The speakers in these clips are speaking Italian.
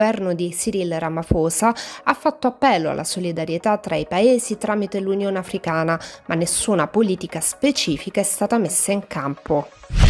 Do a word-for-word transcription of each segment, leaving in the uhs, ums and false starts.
Il governo di Cyril Ramaphosa ha fatto appello alla solidarietà tra i paesi tramite l'Unione Africana, ma nessuna politica specifica è stata messa in campo.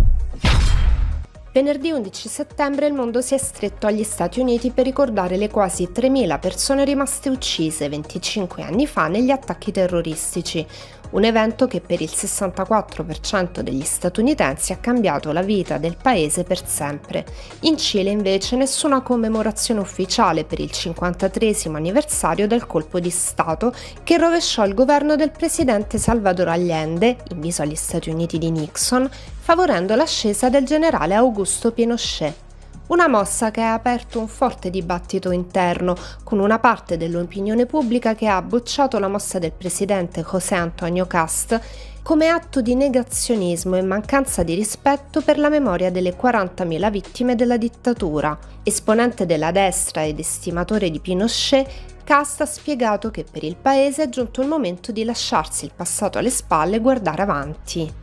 Venerdì undici settembre il mondo si è stretto agli Stati Uniti per ricordare le quasi tremila persone rimaste uccise venticinque anni fa negli attacchi terroristici, un evento che per il sessantaquattro per cento degli statunitensi ha cambiato la vita del paese per sempre. In Cile invece nessuna commemorazione ufficiale per il cinquantatreesimo anniversario del colpo di Stato che rovesciò il governo del presidente Salvador Allende, inviso agli Stati Uniti di Nixon, favorendo l'ascesa del generale Augusto Pinochet. Una mossa che ha aperto un forte dibattito interno, con una parte dell'opinione pubblica che ha bocciato la mossa del presidente José Antonio Cast come atto di negazionismo e mancanza di rispetto per la memoria delle quarantamila vittime della dittatura. Esponente della destra ed estimatore di Pinochet, Cast ha spiegato che per il paese è giunto il momento di lasciarsi il passato alle spalle e guardare avanti.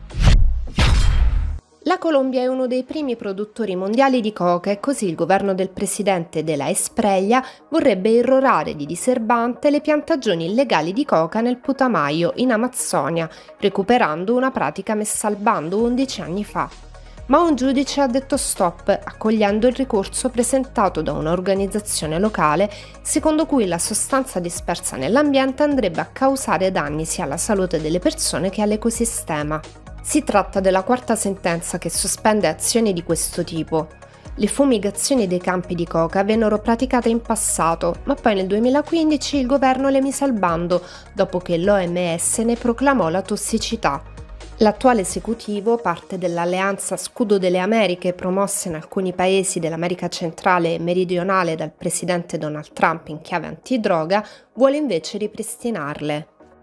La Colombia è uno dei primi produttori mondiali di coca e così il governo del presidente de la Espriella vorrebbe irrorare di diserbante le piantagioni illegali di coca nel Putumayo, in Amazzonia, recuperando una pratica messa al bando undici anni fa. Ma un giudice ha detto stop, accogliendo il ricorso presentato da un'organizzazione locale, secondo cui la sostanza dispersa nell'ambiente andrebbe a causare danni sia alla salute delle persone che all'ecosistema. Si tratta della quarta sentenza che sospende azioni di questo tipo. Le fumigazioni dei campi di coca vennero praticate in passato, ma poi nel duemilaquindici il governo le mise al bando, dopo che l'O M S ne proclamò la tossicità. L'attuale esecutivo, parte dell'alleanza Scudo delle Americhe promossa in alcuni paesi dell'America centrale e meridionale dal presidente Donald Trump in chiave antidroga, vuole invece ripristinarle.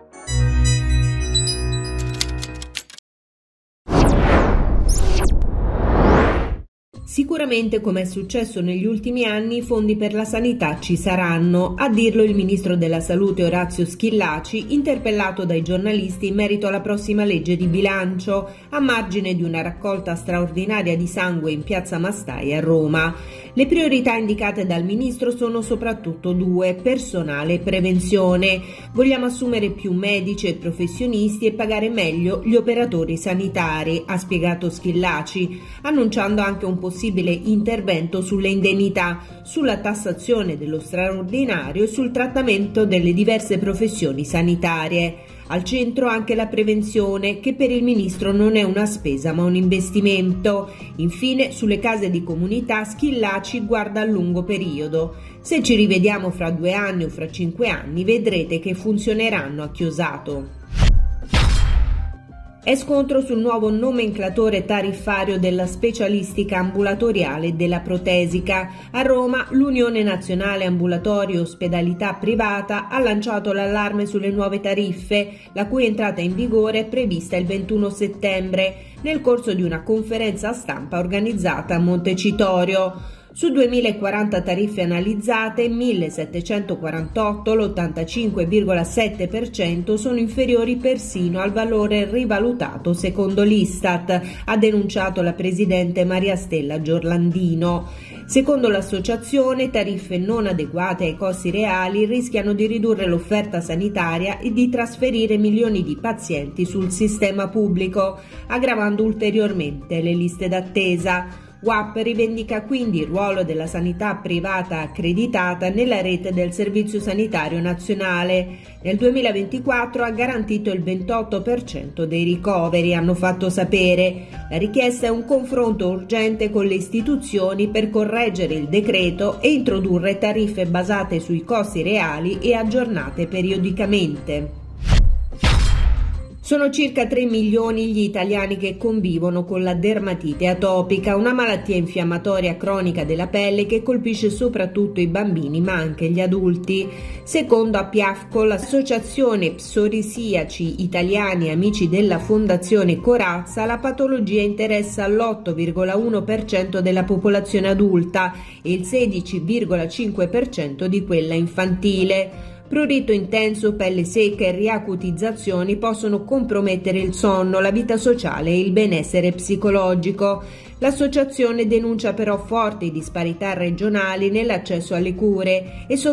Sicuramente, come è successo negli ultimi anni, i fondi per la sanità ci saranno, a dirlo il ministro della Salute Orazio Schillaci, interpellato dai giornalisti in merito alla prossima legge di bilancio, a margine di una raccolta straordinaria di sangue in piazza Mastai a Roma. Le priorità indicate dal ministro sono soprattutto due: personale e prevenzione. Vogliamo assumere più medici e professionisti e pagare meglio gli operatori sanitari, ha spiegato Schillaci, annunciando anche un possibile intervento sulle indennità, sulla tassazione dello straordinario e sul trattamento delle diverse professioni sanitarie. Al centro anche la prevenzione, che per il ministro non è una spesa ma un investimento. Infine, sulle case di comunità Schillaci guarda a lungo periodo. Se ci rivediamo fra due anni o fra cinque anni vedrete che funzioneranno, ha chiosato. È scontro sul nuovo nomenclatore tariffario della specialistica ambulatoriale e della protesica. A Roma l'Unione Nazionale Ambulatori e Ospedalità Privata ha lanciato l'allarme sulle nuove tariffe, la cui entrata in vigore è prevista il ventuno settembre, nel corso di una conferenza stampa organizzata a Montecitorio. Su duemilaquaranta tariffe analizzate, millesettecentoquarantotto, l'ottantacinque virgola sette per cento, sono inferiori persino al valore rivalutato secondo l'Istat, ha denunciato la presidente Maria Stella Giorlandino. Secondo l'associazione, tariffe non adeguate ai costi reali rischiano di ridurre l'offerta sanitaria e di trasferire milioni di pazienti sul sistema pubblico, aggravando ulteriormente le liste d'attesa. U A P rivendica quindi il ruolo della sanità privata accreditata nella rete del Servizio Sanitario Nazionale. Nel duemilaventiquattro ha garantito il ventotto per cento dei ricoveri, hanno fatto sapere. La richiesta è un confronto urgente con le istituzioni per correggere il decreto e introdurre tariffe basate sui costi reali e aggiornate periodicamente. Sono circa tre milioni gli italiani che convivono con la dermatite atopica, una malattia infiammatoria cronica della pelle che colpisce soprattutto i bambini ma anche gli adulti. Secondo Apiafco, l'associazione Psorisiaci Italiani Amici della Fondazione Corazza, la patologia interessa l'otto virgola uno per cento della popolazione adulta e il sedici virgola cinque per cento di quella infantile. Prurito intenso, pelle secca e riacutizzazioni possono compromettere il sonno, la vita sociale e il benessere psicologico. L'associazione denuncia però forti disparità regionali nell'accesso alle cure e